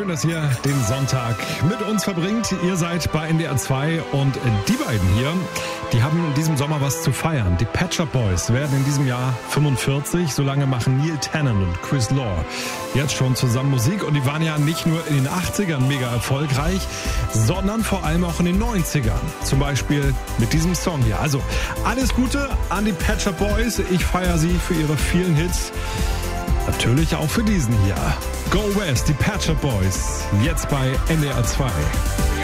Schön, dass ihr den Sonntag mit uns verbringt. Ihr seid bei NDR 2 und die beiden hier, die haben in diesem Sommer was zu feiern. Die Pet Shop Boys werden in diesem Jahr 45. So lange machen Neil Tennant und Chris Law jetzt schon zusammen Musik. Und die waren ja nicht nur in den 80ern mega erfolgreich, sondern vor allem auch in den 90ern. Zum Beispiel mit diesem Song hier. Also alles Gute an die Pet Shop Boys. Ich feiere sie für ihre vielen Hits. Natürlich auch für diesen hier. Go West, die Pet Shop Boys. Jetzt bei NDR 2.